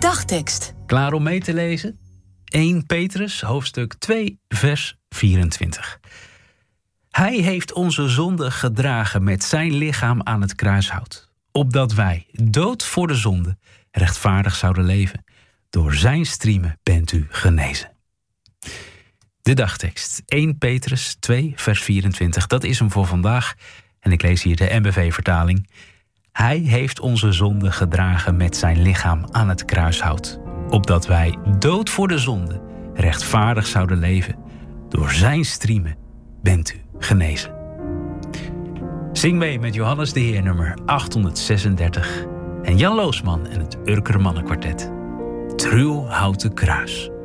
dagtekst. Klaar om mee te lezen? 1 Petrus, hoofdstuk 2, vers 24. Hij heeft onze zonde gedragen met zijn lichaam aan het kruishout, opdat wij, dood voor de zonde, rechtvaardig zouden leven. Door zijn striemen bent u genezen. De dagtekst, 1 Petrus 2, vers 24. Dat is hem voor vandaag. En ik lees hier de MBV-vertaling. Hij heeft onze zonde gedragen met zijn lichaam aan het kruishout, opdat wij, dood voor de zonde, rechtvaardig zouden leven. Door zijn striemen bent u genezen. Zing mee met Johannes de Heer nummer 836 en Jan Loosman en het Urker Mannenkwartet. Het ruw houten kruis.